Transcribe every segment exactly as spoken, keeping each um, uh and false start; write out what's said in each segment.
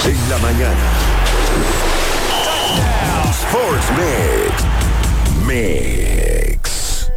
en la mañana. Sports Mix. Mix.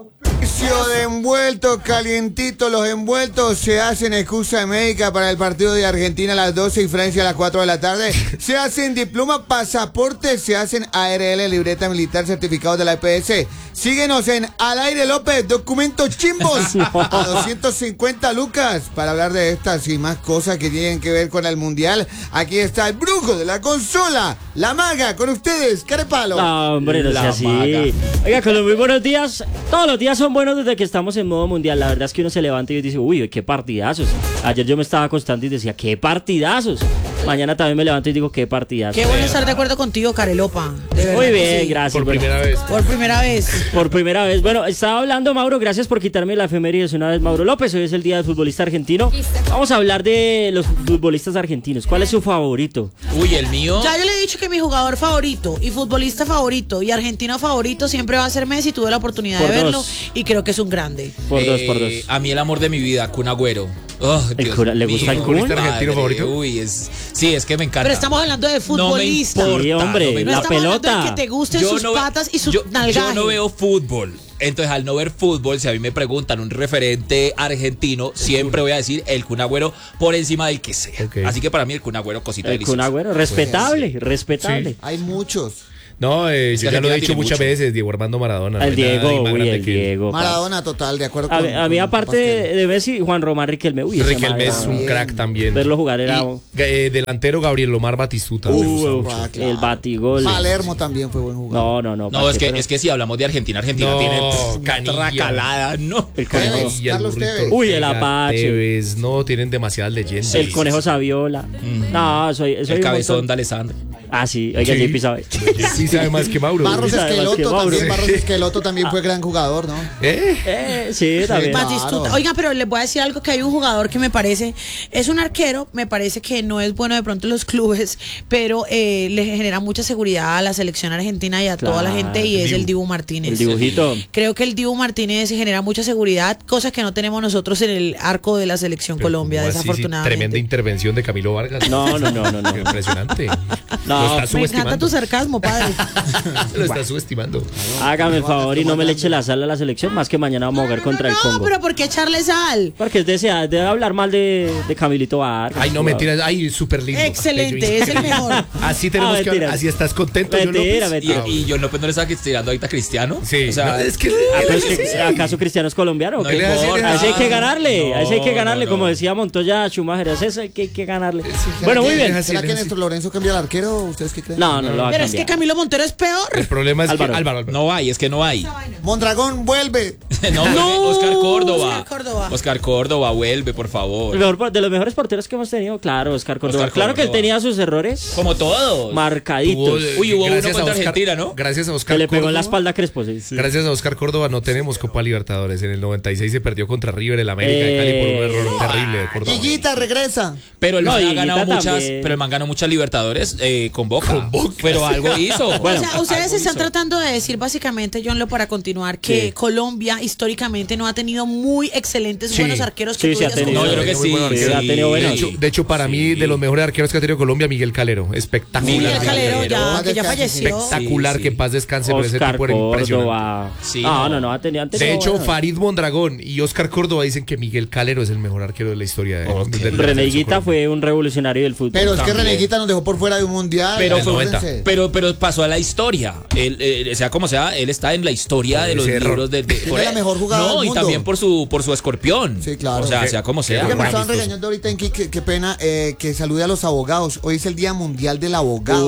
De envueltos, calientitos, los envueltos se hacen excusa médica para el partido de Argentina a las doce y Francia a las cuatro de la tarde. Se hacen diploma, pasaporte, se hacen A R L, libreta militar, certificados de la E P S. Síguenos en Al Aire López, documentos chimbos a doscientos cincuenta lucas para hablar de estas y más cosas que tienen que ver con el mundial. Aquí está el brujo de la consola, la maga, con ustedes, Carepalo. No, hombre, no sea así. Oiga, con los muy buenos días, todos los días son buenos desde que estamos en modo mundial. La verdad es que uno se levanta y dice, uy, qué partidazos. Ayer yo me estaba acostando y decía, qué partidazos. Mañana también me levanto y digo, qué partidazos. Qué bueno estar de acuerdo contigo, Carelopa. Muy bien, sí. Gracias. Por primera bueno. vez. Por primera vez. Por primera vez. Bueno, estaba hablando, Mauro, gracias por quitarme la efemérides una vez, Mauro López. Hoy es el día del futbolista argentino. Vamos a hablar de los futbolistas argentinos. ¿Cuál es su favorito? Uy, el mío. Ya yo le he dicho que mi jugador favorito y futbolista favorito y argentino favorito siempre va a ser Messi. Tuve la oportunidad por de verlo dos. y creo que es un grande. Por eh, dos, por dos. A mí el amor de mi vida, Kun Agüero. Oh, ¿El cura, ¿Le gusta el Kun? ¿Futbolista argentino favorito? Uy, es, sí, es que me encanta. Pero estamos hablando de futbolista. No me importa, Sí, hombre, no me No la estamos hablando pelota. de que te gusten Yo sus no ve- patas y su yo, nalgaje. yo no veo fútbol. Entonces, al no ver fútbol, si a mí me preguntan un referente argentino, siempre voy a decir el Kun Agüero por encima del que sea. Okay. Así que para mí el Kun Agüero, cosita El Kun deliciosa. Agüero, respetable, Pues, respetable. Sí. Hay muchos. No, eh, Es que yo ya lo he Argentina dicho tiene muchas mucho. veces, Diego Armando Maradona. no El hay nada Diego, más uy, grande el que él. Diego. Maradona total, de acuerdo A, con... mí- a mí, con aparte Pastel. de Messi, Juan Román Riquelme. Uy, ese Riquelme man, es un Bien. crack también. verlo jugar era... Y, eh, delantero Gabriel Omar Batistuta. me gusta Uh, mucho. Ah, claro. el batigol. Palermo también fue buen jugador. No, no, no. No, ¿para es qué? que, Pero es que si hablamos de Argentina, Argentina No, tiene pff, una Canilla. tracalada, ¿no? El conejo. Tevez, Y el Carlos burrito Tevez. Uy, el Ortega, Apache. Tevez, no, tienen demasiadas leyendas. El conejo Saviola. No, soy, soy El un cabezón montón. de Alessandro. Ah, sí, oiga, Sí. sí, pisa. Sí sabe más que Mauro. Barros Sabe más que Esqueloto Mauro. también, Sí. Barros Esqueloto también fue gran jugador, ¿no? ¿Eh? Eh, sí, también. Claro. Batistuta. Oiga, pero les voy a decir algo, que hay un jugador que me parece, es un arquero, me parece que no es bueno de pronto en los clubes, pero eh, le genera mucha seguridad a la selección argentina y a toda la Claro. gente, y es Dibu. el Dibu Martínez. El dibujito. Creo que el Dibu Martínez genera mucha seguridad, cosas que no tenemos nosotros en el arco de la selección Pero Colombia, ¿cómo así? Sí, desafortunadamente. tremenda intervención de Camilo Vargas. No, no, no, no, no. Qué impresionante. No, lo está Me subestimando. encanta tu sarcasmo, padre. Lo está subestimando. Hágame el favor y no me le eche la sal a la selección, más que mañana vamos a jugar contra el No, Congo. pero ¿por qué echarle sal? Porque es desea, debe hablar mal de, de Camilito Vargas. Ay, no, mentiras. Ay, súper lindo. Excelente, es el mejor. Así tenemos Ah, que mentiras. Así estás contento, yo Mentira, López. Y, mentira. y yo López no le estaba tirando ahorita a Cristiano. Sí, O sea, no, es que Ah, pero es que, ¿acaso Cristiano es colombiano? o No qué? le hace- A ese hay que no, ganarle, a ese hay que no, ganarle, no, como no. decía Montoya Schumacher, a ese hay que, hay que ganarle. ¿Será Bueno, que- muy bien. ¿Será que así. Néstor Lorenzo cambia el arquero? ¿Ustedes qué creen? No, no lo va a Pero es que cambiar. Camilo Montero es peor. el problema es Álvaro. que Álvaro, Álvaro. no hay, es que no hay. Mondragón, vuelve. no, No. Oscar Córdoba. Oscar Córdoba. Oscar Córdoba, vuelve, por favor. El mejor- de los mejores porteros que hemos tenido, claro, Oscar Córdoba. Oscar Claro que él Córdoba. tenía sus errores Como todos. marcaditos. Tuvo de- Uy, hubo uno gracias a contra Oscar- Argentina, ¿no? Gracias a Oscar Que le pegó en la Córdoba. espalda a Crespo, sí. Gracias a Oscar Córdoba no tenemos Copa Libertadores. En el noventa y seis se perdió contra River el América de Cali por un Eh. error terrible de Córdoba. Higuita, regresa. Pero el No, man ha Higuita ganado muchas, también. pero el man ganó muchas Libertadores eh, con Boca. Con Boca, Pero sí. algo hizo. Bueno, O sea, ustedes algo están hizo. tratando de decir básicamente, John, lo para continuar, que Sí. Colombia históricamente no ha tenido muy excelentes Sí. buenos arqueros que Sí, tú sí ha digas, tenido. No, yo creo que Muy sí. buen arquero. Sí, ha tenido De buenos. hecho, de hecho, para mí, de los mejores arqueros que ha tenido Colombia, Miguel Calero. Espectacular. Miguel Miguel Calero, Calero. ya, Más que ya descanse, falleció. Espectacular, Sí, sí. que en paz descanse, pero ese Oscar tipo era impresionante. Córdoba. Sí, no, no. no, no, ha tenido, han tenido De hecho, buenos. Farid Mondragón y Oscar Córdoba dicen que Miguel Calero es el mejor arquero de la historia de, Ok. de- de la René selección Higuita Colombia. fue un revolucionario del fútbol. Pero es que También. Reneguita nos dejó por fuera de un mundial. Pero, el noventa. acuérdense. pero, pero pasó a la historia. Él, eh, sea como sea, él está en la historia Por de los ese error. libros de, de- Tiene por la él. mejor jugada No, del y mundo. también por su por su escorpión. Sí, claro. O sea, Qué- sea como qué sea. Creo que me buena estaban amistoso. regañando ahorita en Kike, qué pena, eh, que salude a los abogados. Hoy es el Día Mundial del Abogado.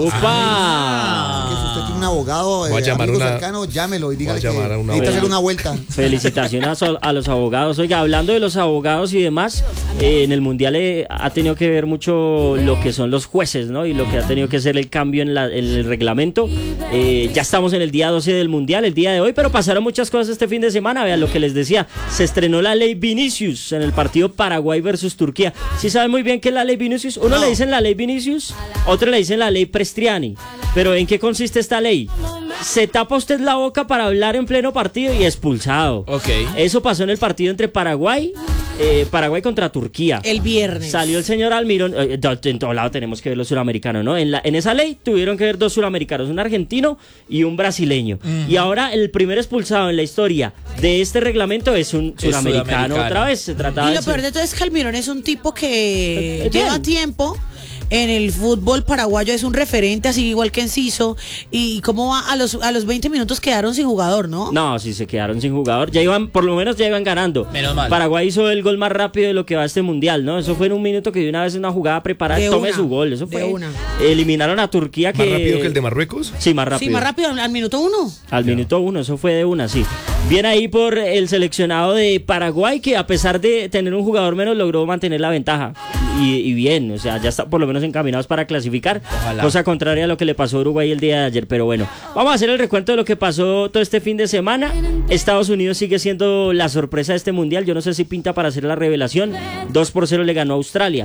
¡Upa! Que si usted tiene un abogado, eh, Voy a llamar amigo una- cercano, llámelo y dígale voy a que llamar a una necesita abogada. hacer una vuelta. Felicitaciones a, a los abogados. Oiga, hablando de los abogados y demás, eh, en el Mundial eh, ha tenido que ver mucho lo que son los jueces, ¿no? Y lo que ha tenido que ser el cambio en, la- en el reglamento. Eh, ya estamos en el día doce del Mundial, el día de hoy, pero pasaron muchas cosas este fin de semana. Vean lo que les decía. Se estrenó la ley Vinicius en el partido Paraguay versus Turquía. ¿Sí saben muy bien qué es la ley Vinicius? Uno le dicen la ley Vinicius, otro le dicen la ley Prestriani. Pero ¿en qué consiste esta ley? Se tapa usted la boca para hablar en pleno partido y expulsado. Ok. Eso pasó en el partido entre Paraguay eh, Paraguay contra Turquía. El viernes. Salió el señor Almirón, eh, en todo lado tenemos que ver los suramericanos, ¿no? En, la, en esa ley tuvieron que ver dos suramericanos, un argentino y un brasileño. Uh-huh. Y ahora el primer expulsado en la historia de este reglamento es un es suramericano, sudamericano. Otra vez. Se trataba Y lo de peor de todo es que Almirón es un tipo que Eh, lleva bien. tiempo en el fútbol paraguayo, es un referente, así igual que Enciso. Y cómo va a los, a los veinte minutos quedaron sin jugador, ¿no? No, sí se quedaron sin jugador. Ya iban, por lo menos ya iban ganando. Menos mal. Paraguay hizo el gol más rápido de lo que va a este mundial, ¿no? Eso fue en un minuto que de una vez una jugada preparada, De tome una, su gol. Eso de fue. una. Eliminaron a Turquía que. ¿Más rápido que el de Marruecos? Sí, más rápido. Sí, más rápido, al minuto uno. Al minuto uno, eso fue de una, sí. Bien ahí por el seleccionado de Paraguay, que a pesar de tener un jugador menos, logró mantener la ventaja. Y, y bien, o sea, ya está por lo menos encaminados para clasificar. Ojalá. Cosa contraria a lo que le pasó a Uruguay el día de ayer. Pero bueno, vamos a hacer el recuento de lo que pasó todo este fin de semana. Estados Unidos sigue siendo la sorpresa de este mundial. Yo no sé si pinta para hacer la revelación. dos por cero le ganó a Australia.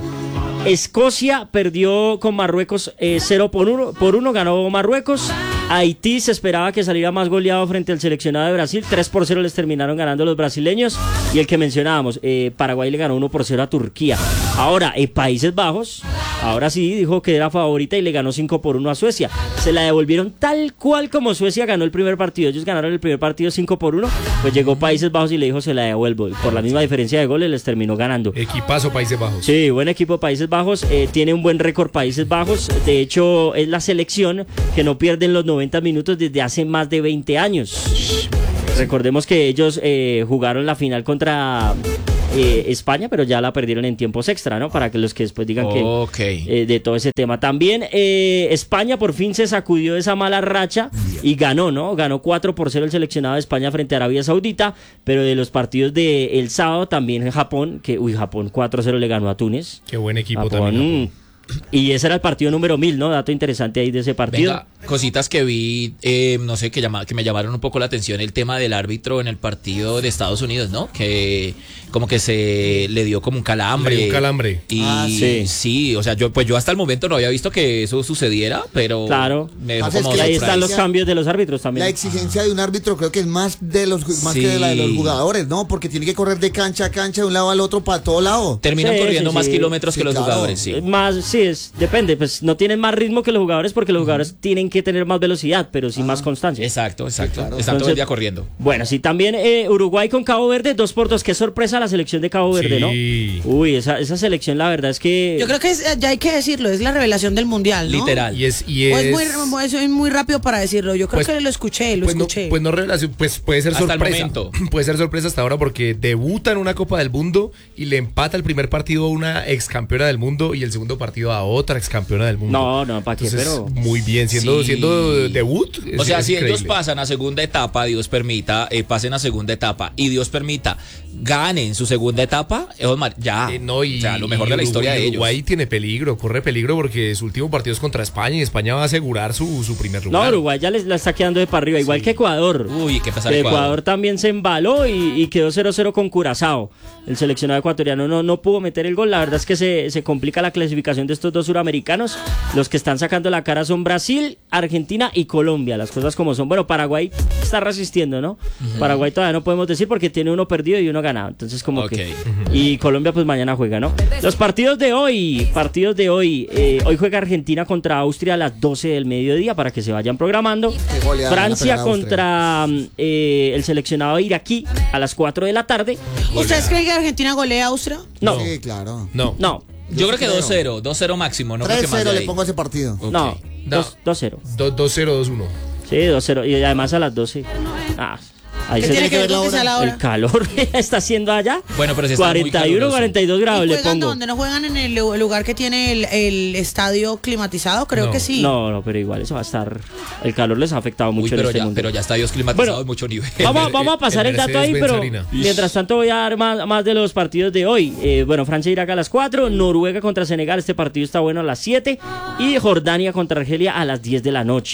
Escocia perdió con Marruecos eh, cero por uno, por uno, ganó Marruecos. Haití se esperaba que saliera más goleado frente al seleccionado de Brasil, tres por cero les terminaron ganando los brasileños. Y el que mencionábamos, eh, Paraguay le ganó uno por cero a Turquía. Ahora, eh, Países Bajos, ahora sí dijo que era favorita y le ganó cinco por uno a Suecia. Se la devolvieron tal cual como Suecia ganó el primer partido. Ellos ganaron el primer partido cinco por uno, pues llegó Países Bajos y le dijo se la devuelvo. Y por la misma diferencia de goles les terminó ganando. Equipazo Países Bajos. Sí, buen equipo Países Bajos, eh, tiene un buen récord Países Bajos, de hecho es la selección que no pierde en los noventa minutos desde hace más de veinte años. Recordemos que ellos eh, jugaron la final contra eh, España, pero ya la perdieron en tiempos extra, ¿no? Para que los que después digan Ok. que eh, de todo ese tema. También eh, España por fin se sacudió de esa mala racha y ganó, ¿no? Ganó cuatro por cero el seleccionado de España frente a Arabia Saudita, pero de los partidos del sábado también Japón, que uy, Japón cuatro cero le ganó a Túnez. Qué buen equipo Japón, también. Japón. Y ese era el partido número mil, ¿no? Dato interesante ahí de ese partido. Venga, cositas que vi, eh, no sé, que, llama, que me llamaron un poco la atención, el tema del árbitro en el partido de Estados Unidos, ¿no? Que como que se le dio como un calambre. Le dio un calambre. Y Ah, sí. sí. o sea, yo pues yo hasta el momento no había visto que eso sucediera, pero Claro. me dejó Pasa es como que Y ahí la están los diferencia- cambios de los árbitros La también. exigencia de un árbitro creo que es más de los más Sí. que de la de los jugadores, ¿no? Porque tiene que correr de cancha a cancha de un lado al otro para todo lado. terminan Sí, corriendo sí, más sí. kilómetros Sí, que los claro. jugadores, sí. Eh, Más, sí, es, depende, pues no tienen más ritmo que los jugadores porque los jugadores tienen que tener más velocidad, pero sí más constancia. Exacto, exacto. claro. Están todo el Entonces- día corriendo. Bueno, sí, también eh, Uruguay con Cabo Verde, dos por dos. Qué sorpresa la selección de Cabo Verde, ¿no? Sí. Uy, esa, esa selección, la verdad es que. Yo creo que es, ya hay que decirlo, es la revelación del mundial, ¿no? Literal. Y es, y O es, es muy, es muy rápido para decirlo. Yo creo Pues- que lo escuché, lo pues no, escuché. pues no relación, pues puede ser Hasta el sorpresa. momento. Puede ser sorpresa hasta ahora porque debuta en una Copa del Mundo y le empata el primer partido a una ex campeona del mundo y el segundo partido a otra ex campeona del mundo. No, no, ¿para qué? Entonces, Pero. muy bien, siendo, Sí. siendo debut. es- O sea, es si ellos increíble. pasan a segunda etapa, Dios permita, eh, pasen a segunda etapa y Dios permita, ganen su segunda etapa, eh, Osmar, ya. Eh, no, y, o sea, lo mejor y de la Uruguay- historia de ellos. Uruguay tiene peligro, corre peligro porque su último partido es contra España y España va a asegurar su, su primer No, lugar. Uruguay ya les la está quedando de para arriba, igual que Ecuador. Uy, qué pasar Que Ecuador. Ecuador también se embaló y, y quedó cero cero con Curazao. El seleccionado ecuatoriano no, no pudo meter el gol. La verdad es que se, se complica la clasificación de estos dos suramericanos. Los que están sacando la cara son Brasil, Argentina y Colombia. Las cosas como son. Bueno, Paraguay está resistiendo, ¿no? Uh-huh. Paraguay todavía no podemos decir porque tiene uno perdido y uno ganado. Entonces como Ok. que... Uh-huh. Y Colombia pues mañana juega, ¿no? Los partidos de hoy. Partidos de hoy. Eh, hoy juega Argentina contra Austria a las doce del mediodía para que se vayan programando. Qué goleada van a Francia pegar a Austria. contra eh, el seleccionado iraquí a las cuatro de la tarde. ¿Ustedes creen que Argentina golea a Austria? No, Sí, claro. No. no, Yo creo que creo. dos cero, dos cero máximo, no creo que más tres cero de le ahí. pongo a ese partido. Ok. no, No. dos cero. Do- dos cero, dos uno. Sí, dos cero. Y además a las doce. Ah, ahí ¿Qué se tiene que ver la con que hora? sea la hora? el calor que está haciendo allá. Bueno, pero si está muy cuarenta y uno, caluroso. cuarenta y dos grados ¿Y le juegan pongo. donde no juegan en el lu- lugar que tiene el, el estadio climatizado? Creo No. que sí. No, no, pero igual eso va a estar. El calor les ha afectado Uy, mucho pero, en este ya, mundo. pero ya está Dios climatizado Bueno, de mucho nivel. Vamos, vamos a pasar el, el dato ahí, Mercedes-Benz pero Arena. mientras tanto voy a dar más, más de los partidos de hoy. Eh, bueno, Francia-Irak a las cuatro, Noruega contra Senegal, este partido está bueno a las siete y Jordania contra Argelia a las diez de la noche.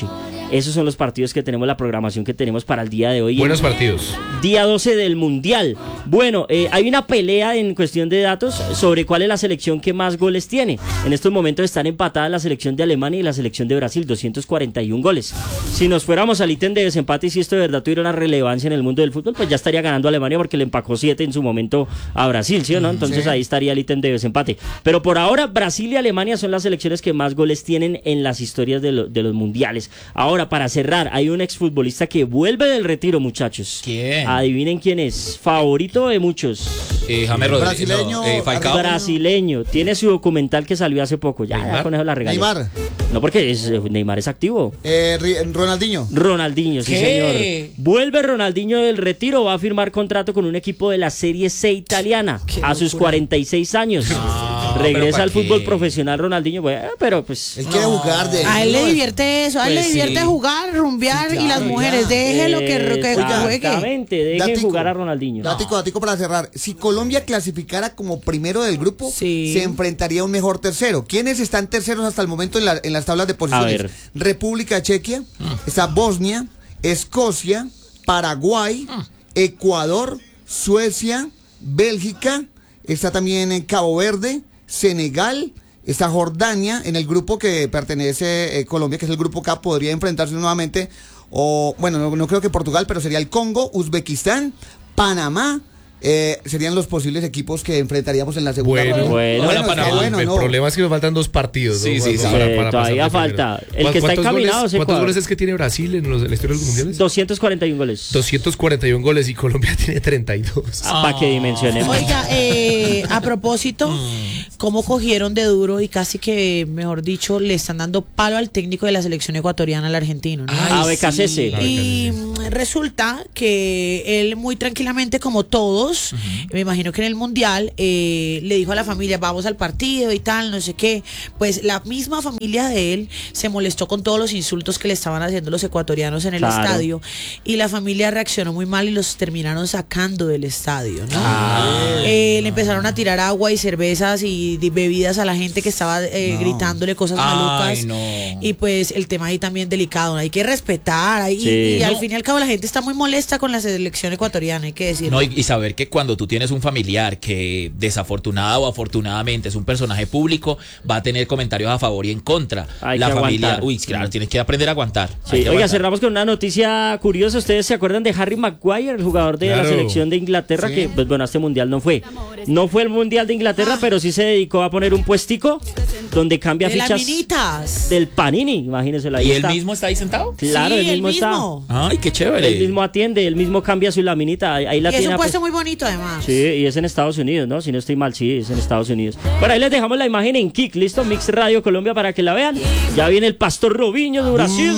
Esos son los partidos que tenemos, la programación que tenemos para el día de hoy. Buenos partidos. Día doce del Mundial. Bueno, eh, hay una pelea en cuestión de datos sobre cuál es la selección que más goles tiene. En estos momentos están empatadas la selección de Alemania y la selección de Brasil, doscientos cuarenta y uno goles. Si nos fuéramos al ítem de desempate y si esto de verdad tuviera una relevancia en el mundo del fútbol, pues ya estaría ganando Alemania porque le empacó siete en su momento a Brasil, ¿sí o no? Entonces sí, ahí estaría el ítem de desempate. Pero por ahora Brasil y Alemania son las selecciones que más goles tienen en las historias de, lo, de los mundiales. Ahora, para cerrar, hay un exfutbolista que vuelve del retiro, muchachos. ¿Quién? Adivinen quién es. Favorito de muchos. Eh, James Rodríguez. Brasileño, no, eh, Falcao. Brasileño. Tiene su documental que salió hace poco. Ya, ya con eso la regalé. Neymar. No, porque es, Neymar es activo. Eh, Ronaldinho. Ronaldinho, sí, ¿Qué? señor. Vuelve Ronaldinho del retiro, va a firmar contrato con un equipo de la Serie C italiana a sus cuarenta y seis años. No, Regresa al ¿pero fútbol qué? profesional Ronaldinho, bueno, pero pues... Él quiere jugar de. A él le divierte eso, a él Pues le divierte sí. jugar, rumbear Sí, y las claro, mujeres, ya. déjelo que, que juegue. Exactamente, dejen Datico. jugar a Ronaldinho. Datico, datico para cerrar. Si Colombia clasificara como primero del grupo, Sí. se enfrentaría a un mejor tercero. ¿Quiénes están terceros hasta el momento en, la- en las tablas de posiciones? ver. República Chequia, está Bosnia, Escocia, Paraguay, Ecuador, Suecia, Bélgica, está también en Cabo Verde, Senegal, está Jordania, en el grupo que pertenece eh, Colombia, que es el grupo K, podría enfrentarse nuevamente, o bueno, no, no creo que Portugal, pero sería el Congo, Uzbekistán, Panamá. Eh, serían los posibles equipos que enfrentaríamos en la segunda Bueno, ronda. bueno. Hola, es que Panamá. bueno, el no. problema es que nos faltan dos partidos. Sí, ¿no? sí, sí. Para- para- para Todavía pasar falta. primero. El que está ¿Cuántos encaminado goles- es ¿Cuántos Ecuador. goles es que tiene Brasil en, los, en la historia de los mundiales? doscientos cuarenta y uno goles. doscientos cuarenta y uno goles y Colombia tiene treinta y dos. Para que dimensionemos. Oiga, eh, a propósito, cómo cogieron de duro y casi que, mejor dicho, le están dando palo al técnico de la selección ecuatoriana, al argentino, ¿no? A B K C S. Y mm, resulta que él muy tranquilamente, como todos, me imagino que en el Mundial, eh, le dijo a la familia, vamos al partido y tal, no sé qué. Pues la misma familia de él se molestó con todos los insultos que le estaban haciendo los ecuatorianos en el Claro. estadio y la familia reaccionó muy mal y los terminaron sacando del estadio, ¿no? Ah. Eh, le empezaron a tirar agua y cervezas y de- bebidas a la gente que estaba eh, gritándole cosas Ay, malucas. no. Y pues el tema ahí también delicado, ¿no? Hay que respetar. Hay- Sí. y, y al No. fin y al cabo la gente está muy molesta con la selección ecuatoriana, hay que decirlo. No, y, y saber que cuando tú tienes un familiar que desafortunada o afortunadamente es un personaje público, va a tener comentarios a favor y en contra. Hay la que familia, aguantar. uy, claro, tienes que aprender a aguantar. Hay Sí, que oiga, aguantar. cerramos con una noticia curiosa. ¿Ustedes se acuerdan de Harry Maguire, el jugador de Claro. la selección de Inglaterra? Sí. Que, pues bueno, a este mundial no fue. No fue el mundial de Inglaterra, pero sí se dedicó a poner un puestico donde cambia de las fichas minitas. del Panini. Imagínense la ¿Y él mismo está ahí sentado? Claro, Sí, él él mismo está. mismo. Ay, qué chévere. Él mismo atiende, él mismo cambia su laminita. Ahí, ahí la Y es tiene. un pues- puesto muy bonito además. Sí, y es en Estados Unidos, ¿no? Si no estoy mal, sí, es en Estados Unidos. Bueno, ahí les dejamos la imagen en Kik, ¿listo? Mix Radio Colombia para que la vean. Ya viene el Pastor Robinho de Brasil.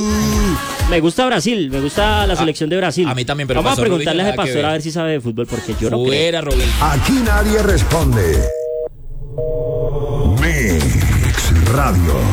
Me gusta Brasil, me gusta la selección de Brasil. a mí también, pero vamos a Pastor preguntarle a Robinho ese nada que pastor a ver. ver si sabe de fútbol, porque yo no creo. Fuera, Robin. Aquí nadie responde. Mix Radio.